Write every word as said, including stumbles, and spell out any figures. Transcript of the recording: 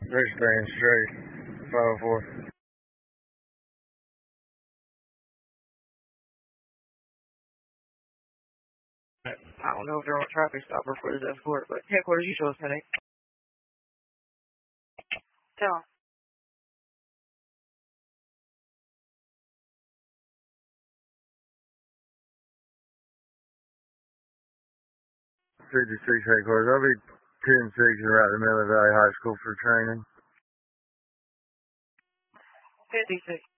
They're staying straight. five oh four. I don't know if they're on traffic stop or for this escort, but headquarters, you show us today. Tell them. fifty-six headquarters. I'll be ten six and right in the middle of Valley High School for training. fifty-six.